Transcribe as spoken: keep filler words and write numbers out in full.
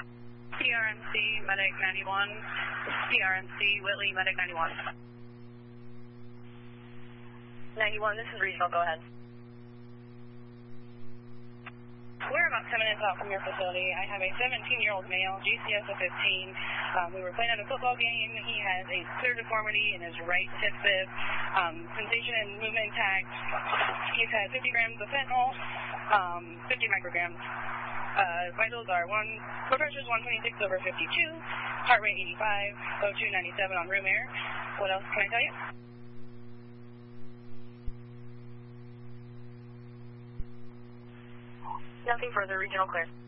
C R M C, Medic ninety-one. C R M C, Whitley, Medic ninety-one. ninety-one, this is Regional, go ahead. We're about ten minutes out from your facility. I have a seventeen-year-old male, G C S of fifteen. Um, we were playing at a football game. He has a clear deformity in his right tip fib. Um, sensation and movement intact. He's had fifty grams of fentanyl, um, fifty micrograms. Uh, vitals are one, blood pressure is one twenty-six over fifty-two, heart rate eighty-five, O two ninety-seven on room air. What else can I tell you? Nothing further, Regional clear.